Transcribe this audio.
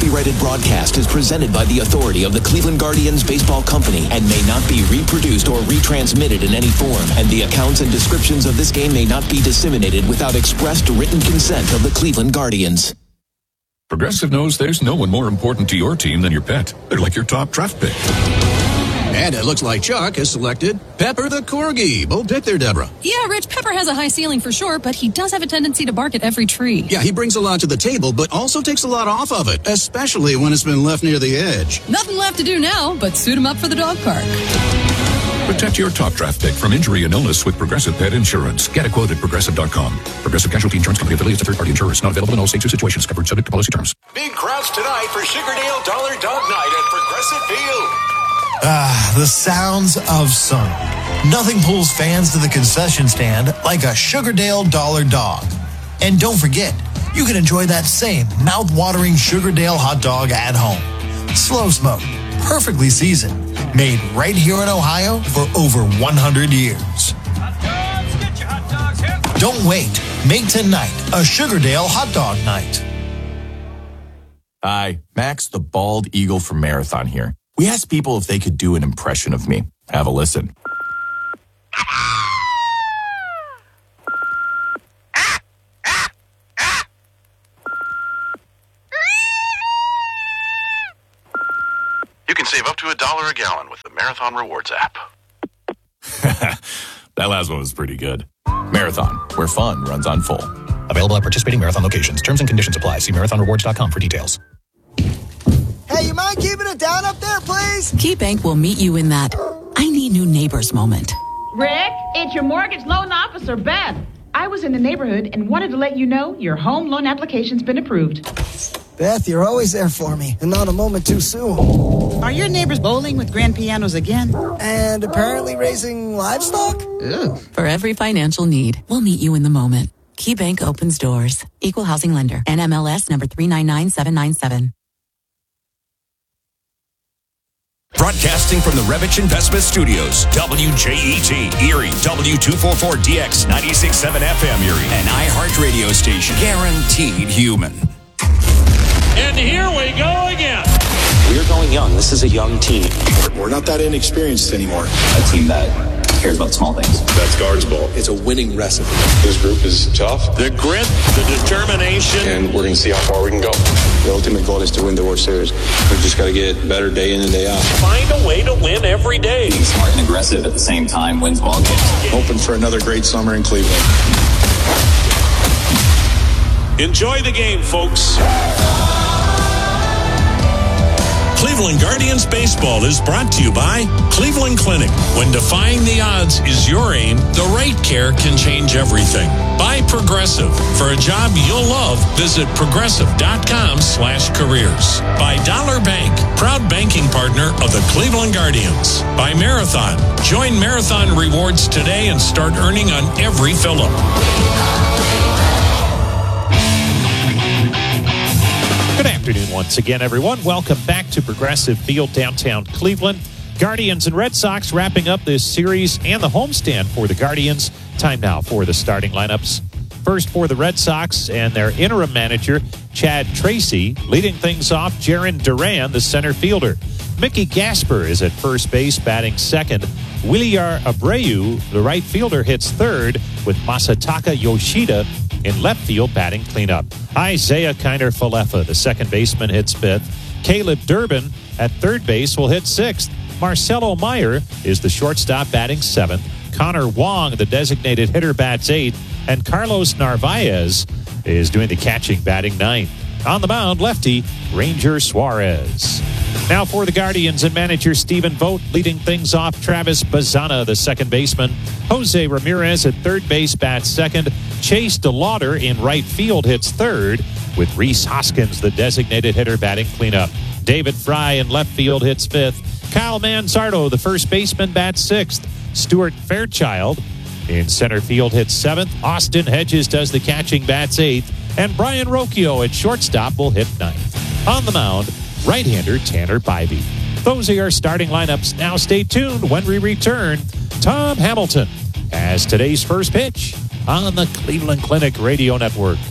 copyrighted broadcast is presented by the authority of the Cleveland Guardians Baseball Company and may not be reproduced or retransmitted in any form. And the accounts and descriptions of this game may not be disseminated without expressed written consent of the Cleveland Guardians. Progressive knows there's no one more important to your team than your pet. They're like your top draft pick. And it looks like Chuck has selected Pepper the Corgi. Bold pick there, Deborah. Yeah, Rich, Pepper has a high ceiling for sure, but he does have a tendency to bark at every tree. Yeah, he brings a lot to the table, but also takes a lot off of it, especially when it's been left near the edge. Nothing left to do now but suit him up for the dog park. Protect your top draft pick from injury and illness with Progressive Pet Insurance. Get a quote at Progressive.com. Progressive Casualty Insurance Company affiliates of third-party insurers. Not available in all states or situations. Covered subject to policy terms. Big crowds tonight for Sugardale Dollar Dog Night at Progressive Field. The sounds of summer. Nothing pulls fans to the concession stand like a Sugardale Dollar Dog. And don't forget, you can enjoy that same mouth-watering Sugardale hot dog at home. Slow smoked, perfectly seasoned, made right here in Ohio for over 100 years. Don't wait. Make tonight a Sugardale hot dog night. Hi, Max the Bald Eagle from Marathon here. We asked people if they could do an impression of me. Have a listen. You can save up to $1 a gallon with the Marathon Rewards app. That last one was pretty good. Marathon, where fun runs on full. Available at participating Marathon locations. Terms and conditions apply. See marathonrewards.com for details. Hey, you mind keeping it down up there, please? KeyBank will meet you in that I need new neighbors moment. Rick, it's your mortgage loan officer, Beth. I was in the neighborhood and wanted to let you know your home loan application's been approved. Beth, you're always there for me, and not a moment too soon. Are your neighbors bowling with grand pianos again? And apparently raising livestock? Ugh. For every financial need, we'll meet you in the moment. KeyBank opens doors. Equal housing lender. NMLS number 399797. Broadcasting from the Revich Investment Studios, WJET, Erie, W244DX, 96.7 FM Erie, an iHeart radio station, guaranteed human. And here we go again. We're going young. This is a young team. We're not that inexperienced anymore. A team that cares about small things. That's Guards Ball. It's a winning recipe. This group is tough. The grit, the determination. And we're going to see how far we can go. The ultimate goal is to win the World Series. We've just got to get better day in and day out. Find a way to win every day. Being smart and aggressive at the same time wins ball games. Hoping for another great summer in Cleveland. Enjoy the game, folks. Cleveland Guardians Baseball is brought to you by Cleveland Clinic. When defying the odds is your aim, the right care can change everything. By Progressive. For a job you'll love, visit progressive.com/careers. By Dollar Bank, proud banking partner of the Cleveland Guardians. By Marathon. Join Marathon Rewards today and start earning on every fill-up. Good afternoon once again, everyone. Welcome back to Progressive Field, downtown Cleveland. Guardians and Red Sox wrapping up this series and the homestand for the Guardians. Time now for the starting lineups. First for the Red Sox and their interim manager, Chad Tracy. Leading things off, Jarren Duran, the center fielder. Mickey Gasper is at first base, batting second. Williar Abreu, the right fielder, hits third, with Masataka Yoshida in left field batting cleanup. Isaiah Kiner-Falefa, the second baseman, hits fifth. Caleb Durbin at third base will hit sixth. Marcelo Meyer is the shortstop batting seventh. Connor Wong, the designated hitter, bats eighth. And Carlos Narvaez is doing the catching, batting ninth. On the mound, lefty Ranger Suarez. Now for the Guardians and manager Stephen Vogt, leading things off, Travis Bazzana, the second baseman. Jose Ramirez at third base bats second. Chase DeLauder in right field hits third, with Rhys Hoskins, the designated hitter, batting cleanup. David Fry in left field hits fifth. Kyle Manzardo, the first baseman, bats sixth. Stuart Fairchild in center field hits seventh. Austin Hedges does the catching, bats eighth. And Brian Rocchio at shortstop will hit ninth. On the mound, right-hander Tanner Bybee. Those are your starting lineups. Now stay tuned when we return. Tom Hamilton has today's first pitch on the Cleveland Clinic Radio Network.